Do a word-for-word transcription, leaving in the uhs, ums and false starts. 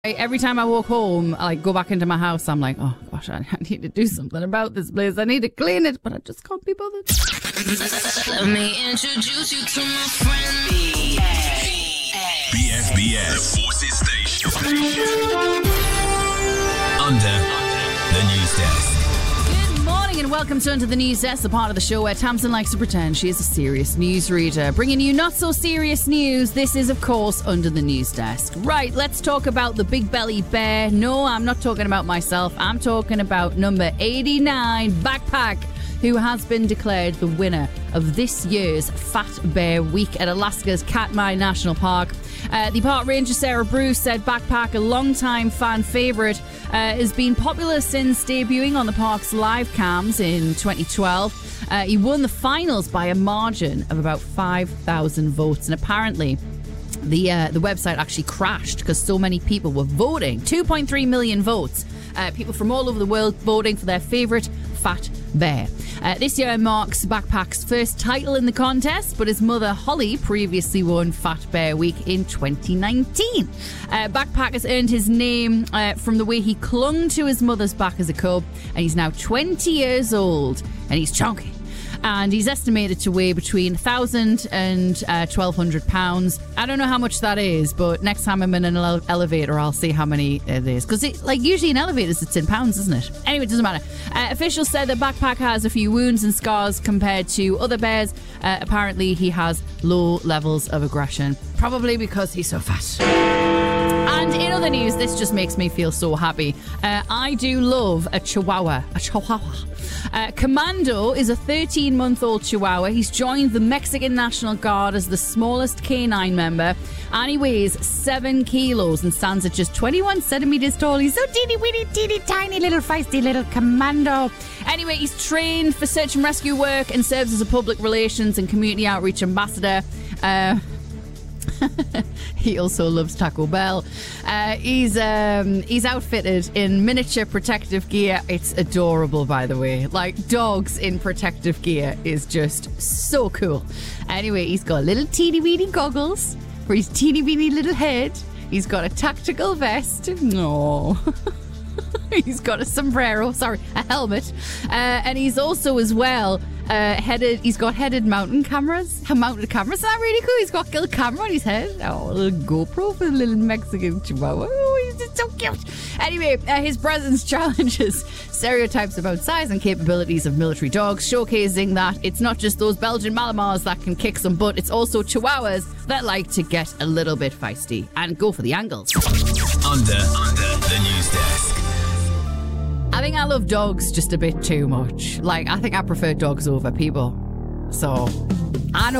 Every time I walk home, I like go back into my house, I'm like, oh gosh, I need to do something about this place. I need to clean it, but I just can't be bothered. Let me introduce you to my friend B F B S, the Forces Station. Under the News Desk. Good morning and welcome to Under the News Desk, the part of the show where Tamsin likes to pretend she is a serious newsreader. Bringing you not so serious news. This is, of course, Under the News Desk. Right, let's talk about the Big Belly Bear. No, I'm not talking about myself. I'm talking about number eighty-nine, Backpack, who has been declared the winner of this year's Fat Bear Week at Alaska's Katmai National Park. Uh, the park ranger Sarah Bruce said Backpack, a long-time fan favourite, uh, has been popular since debuting on the park's live cams in twenty twelve. Uh, he won the finals by a margin of about five thousand votes, and apparently the uh, the website actually crashed because so many people were voting. two point three million votes. Uh, people from all over the world voting for their favourite fat bear. Uh, this year marks Backpack's first title in the contest, but his mother Holly previously won Fat Bear Week in twenty nineteen. Uh, Backpack has earned his name uh, from the way he clung to his mother's back as a cub, and he's now twenty years old, and he's chunky. And he's estimated to weigh between one thousand and uh, twelve hundred pounds. I don't know how much that is, but next time I'm in an ele- elevator, I'll see how many it is. Because, it, like, usually in elevators, it's in pounds, isn't it? Anyway, it doesn't matter. Uh, officials said that Backpack has a few wounds and scars compared to other bears. Uh, apparently, he has low levels of aggression. Probably because he's so fat. And in other news, this just makes me feel so happy. Uh, I do love a chihuahua. A chihuahua. Uh, Commando is a thirteen-month-old chihuahua. He's joined the Mexican National Guard as the smallest canine member, and he weighs seven kilos and stands at just twenty-one centimeters tall. He's so teeny-weeny, teeny, tiny little feisty little commando. Anyway, he's trained for search and rescue work and serves as a public relations and community outreach ambassador. Uh... He also loves Taco Bell. Uh, he's um, he's outfitted in miniature protective gear. It's adorable, by the way. Like, dogs in protective gear is just so cool. Anyway, he's got little teeny weeny goggles for his teeny weeny little head. He's got a tactical vest. No. He's got a sombrero, sorry, a helmet. Uh, and he's also, as well, uh, headed, he's got headed mountain cameras. Mounted cameras, isn't that really cool? He's got a little camera on his head. Oh, a little GoPro for the little Mexican chihuahua. Oh, he's just so cute. Anyway, uh, his presence challenges stereotypes about size and capabilities of military dogs, showcasing that it's not just those Belgian Malamars that can kick some butt, it's also chihuahuas that like to get a little bit feisty and go for the angles. Under, under the News Desk. I think I love dogs just a bit too much. Like, I think I prefer dogs over people. So, I know